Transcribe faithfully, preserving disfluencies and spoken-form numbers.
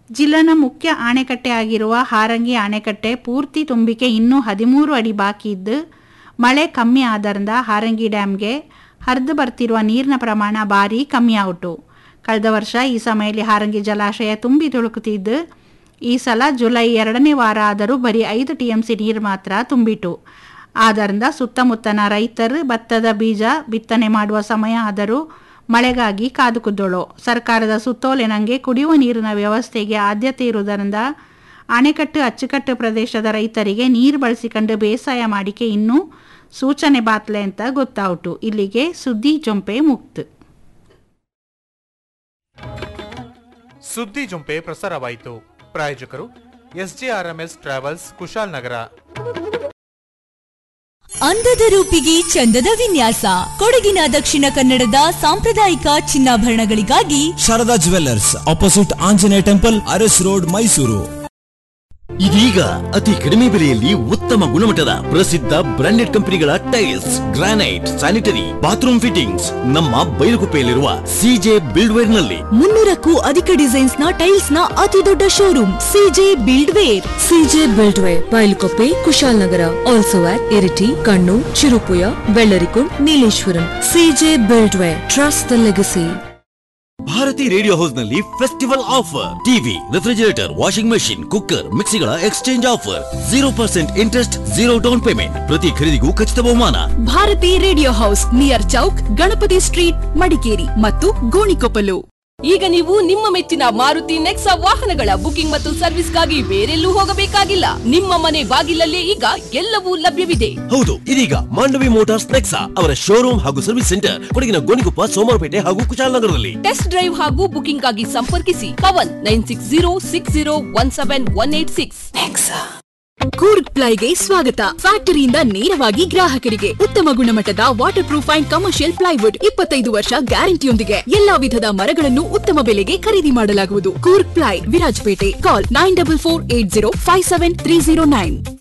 ಜಿಲ್ಲೆನ ಮುಖ್ಯ ಅಣೆಕಟ್ಟೆ ಆಗಿರುವ ಹಾರಂಗಿ ಅಣೆಕಟ್ಟೆ ಪೂರ್ತಿ ತುಂಬಿಕೆ ಇನ್ನೂ ಹದಿಮೂರು ಅಡಿ ಬಾಕಿ ಇದ್ದು ಮಳೆ ಕಮ್ಮಿ ಆದ್ದರಿಂದ ಹಾರಂಗಿ ಡ್ಯಾಮ್ಗೆ ಹರಿದು ಬರ್ತಿರುವ ನೀರಿನ ಪ್ರಮಾಣ ಭಾರಿ ಕಮ್ಮಿ ಆಯಿತು. ಕಳೆದ ವರ್ಷ ಈ ಸಮಯದಲ್ಲಿ ಹಾರಂಗಿ ಜಲಾಶಯ ತುಂಬಿ ತುಳುಕುತ್ತಿದ್ದು ಈ ಸಲ ಜುಲೈ ಎರಡನೇ ವಾರ ಆದರೂ ಬರೀ ಐದು ಟಿ ಎಂ ಸಿ ನೀರು ಮಾತ್ರ ತುಂಬಿತು. ಆದ್ದರಿಂದ ಸುತ್ತಮುತ್ತನ ರೈತರು ಭತ್ತದ ಬೀಜ ಬಿತ್ತನೆ ಮಾಡುವ ಸಮಯ ಆದರೂ ಮಳೆಗಾಗಿ ಕಾದು ಕುದ್ದಳು. ಸರ್ಕಾರದ ಸುತ್ತೋಲೆನಂಗೆ ಕುಡಿಯುವ ನೀರಿನ ವ್ಯವಸ್ಥೆಗೆ ಆದ್ಯತೆ ಇರುವುದರಿಂದ ಅಣೆಕಟ್ಟು ಅಚ್ಚುಕಟ್ಟು ಪ್ರದೇಶದ ರೈತರಿಗೆ ನೀರು ಬಳಸಿಕೊಂಡು ಬೇಸಾಯ ಮಾಡಿಕೆ ಇನ್ನೂ ಸೂಚನೆ ಬಾತ್ಲೆ ಅಂತ ಗೊತ್ತಾಯಿತು. ಇಲ್ಲಿಗೆ ಸುದ್ದಿ ಜೊಂಪೆ ಮುಕ್ತ. ಸುದ್ದಿ ಜೊಂಪೆ ಪ್ರಸಾರವಾಯಿತು. ಪ್ರಾಯೋಜಕರು ಎಸ್ಜೆಆರ್ಎಂಎಸ್ ಟ್ರಾವೆಲ್ಸ್ ಕುಶಾಲನಗರ. ಅಂದದ ರೂಪಿಗೆ ಚಂದದ ವಿನ್ಯಾಸ, ಕೊಡಗಿನ ದಕ್ಷಿಣ ಕನ್ನಡದ ಸಾಂಪ್ರದಾಯಿಕ ಚಿನ್ನಾಭರಣಗಳಿಗಾಗಿ Sharada jewellers, opposite Anjaneya temple, Aras road, Mysuru. ಇದೀಗ ಅತಿ ಕಡಿಮೆ ಬೆಲೆಯಲ್ಲಿ ಉತ್ತಮ ಗುಣಮಟ್ಟದ ಪ್ರಸಿದ್ಧ ಬ್ರಾಂಡೆಡ್ ಕಂಪನಿಗಳ tiles, granite, sanitary, bathroom fittings ನಮ್ಮ ಬೈಲುಗುಪ್ಪೆಯಲ್ಲಿರುವ ಸಿಜೆ ಬಿಲ್ಡ್ವೇರ್ ನಲ್ಲಿ. ಮುನ್ನೂರಕ್ಕೂ ಅಧಿಕ ಡಿಸೈನ್ಸ್ ನ ಟೈಲ್ಸ್ ನ ಅತಿ ದೊಡ್ಡ showroom CJ ಬಿಲ್ಡ್ವೇರ್. CJ ಬಿಲ್ಡ್ವೇರ್, ಬೈಲುಗುಪ್ಪೆ, Kushalnagar. Also at Iritty, Kannur, Cherupuzha, Vellarikundu, Nileshwaram. CJ ಬಿಲ್ಡ್ವೇರ್, trust the legacy. Bharati radio house ನಲ್ಲಿ festival offer. TV, refrigerator, washing machine, cooker, ಮಿಕ್ಸಿಗಳ exchange offer. Zero percent interest, zero down payment. ಪ್ರತಿ ಖರೀದಿಗೂ ಖಚಿತ ಬಹುಮಾನ. Bharati radio house, near Chowk, Ganapati street, Madikeri ಮತ್ತು ಗೋಣಿಕೊಪ್ಪಲು. ಈಗ ನೀವು ನಿಮ್ಮ ಮೆಚ್ಚಿನ ಮಾರುತಿ ನೆಕ್ಸಾ ವಾಹನಗಳ ಬುಕಿಂಗ್ ಮತ್ತು ಸರ್ವಿಸ್ಗಾಗಿ ಬೇರೆಲ್ಲೂ ಹೋಗಬೇಕಾಗಿಲ್ಲ. ನಿಮ್ಮ ಮನೆ ಬಾಗಿಲಲ್ಲೇ ಈಗ ಎಲ್ಲವೂ ಲಭ್ಯವಿದೆ. ಹೌದು, ಇದೀಗ ಮಾಂಡವಿ ಮೋಟಾರ್ಸ್ ನೆಕ್ಸಾ ಅವರ ಶೋರೂಮ್ ಹಾಗೂ ಸರ್ವಿಸ್ ಸೆಂಟರ್ ಕೊಡಗಿನ ಗೋಣಿಕೊಪ್ಪ, ಸೋಮವಾರಪೇಟೆ ಹಾಗೂ ಕುಶಾಲನಗರದಲ್ಲಿ. ಟೆಸ್ಟ್ ಡ್ರೈವ್ ಹಾಗೂ ಬುಕಿಂಗ್ ಆಗಿ ಸಂಪರ್ಕಿಸಿ Pavan nine six zero six zero one seven one eight six. Coorg ಪ್ಲೈಗೆ ಸ್ವಾಗತ. ಫ್ಯಾಕ್ಟರಿಯಿಂದ ನೇರವಾಗಿ ಗ್ರಾಹಕರಿಗೆ ಉತ್ತಮ ಗುಣಮಟ್ಟದ water proof and commercial plywood ಇಪ್ಪತ್ತೈದು ವರ್ಷ ಗ್ಯಾರಂಟಿಯೊಂದಿಗೆ ಎಲ್ಲಾ ವಿಧದ ಮರಗಳನ್ನು ಉತ್ತಮ ಬೆಲೆಗೆ ಖರೀದಿ ಮಾಡಲಾಗುವುದು. ಕೂರ್ಗ್ ಪ್ಲೈ, ವಿರಾಜಪೇಟೆ. ಕಾಲ್ nine double four eight zero five seven three zero nine.